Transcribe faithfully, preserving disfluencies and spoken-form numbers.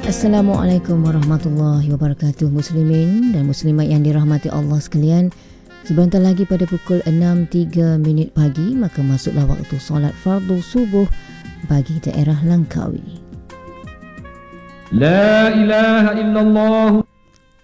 Assalamualaikum warahmatullahi wabarakatuh, muslimin dan muslimat yang dirahmati Allah sekalian. Sebentar lagi pada pukul enam tiga minit pagi, maka masuklah waktu solat fardu subuh bagi daerah Langkawi. La ilaha illallah